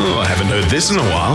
Oh, I haven't heard this in a while.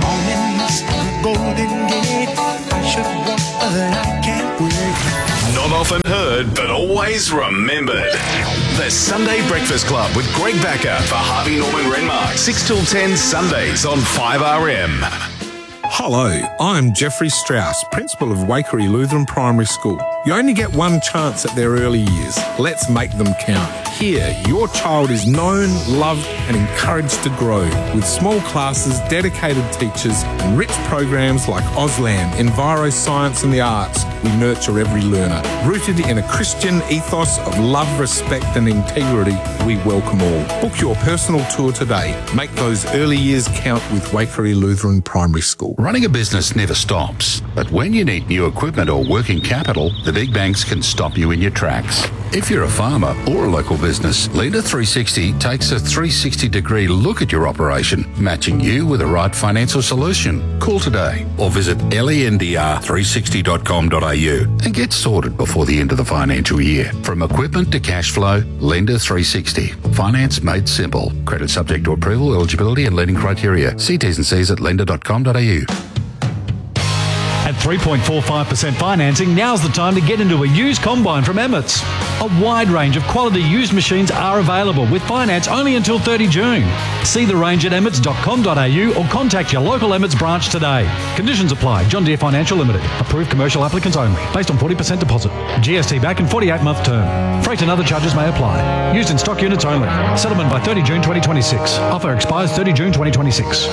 Not often heard, but always remembered. The Sunday Breakfast Club with Greg Backer for Harvey Norman Renmark. 6 till 10 Sundays on 5RM. Hello, I'm Jeffrey Strauss, Principal of Waikerie Lutheran Primary School. You only get one chance at their early years. Let's make them count. Here, your child is known, loved and encouraged to grow. With small classes, dedicated teachers and rich programs like Auslan, Enviro Science and the Arts, we nurture every learner. Rooted in a Christian ethos of love, respect and integrity, we welcome all. Book your personal tour today. Make those early years count with Waikerie Lutheran Primary School. Running a business never stops, but when you need new equipment or working capital, the big banks can stop you in your tracks. If you're a farmer or a local business, Lender 360 takes a 360-degree look at your operation, matching you with the right financial solution. Call today or visit lendr360.com.au and get sorted before the end of the financial year. From equipment to cash flow, Lender 360. Finance made simple. Credit subject to approval, eligibility and lending criteria. See T's and C's at lender.com.au. At 3.45% financing, now's the time to get into a used combine from Emmett's. A wide range of quality used machines are available with finance only until 30 June. See the range at emmets.com.au or contact your local Emmett's branch today. Conditions apply. John Deere Financial Limited. Approved commercial applicants only. Based on 40% deposit. GST back in 48-month term. Freight and other charges may apply. Used in stock units only. Settlement by 30 June 2026. Offer expires 30 June 2026.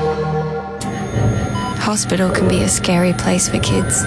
Hospital can be a scary place for kids.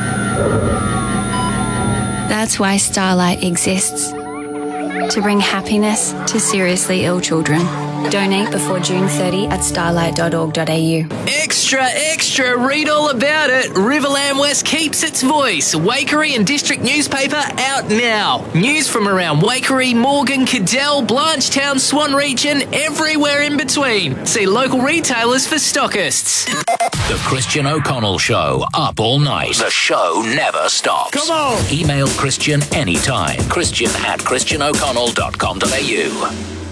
That's why Starlight exists. To bring happiness to seriously ill children. Donate before June 30 at starlight.org.au. Extra, extra, read all about it. Riverland West keeps its voice. Waikerie and District newspaper out now. News from around Waikerie, Morgan, Cadell, Blanchetown, Swan region, everywhere in between. See local retailers for stockists. The Christian O'Connell Show, up all night. The show never stops. Come on! Email Christian anytime. Christian@christianoconnell.com.au.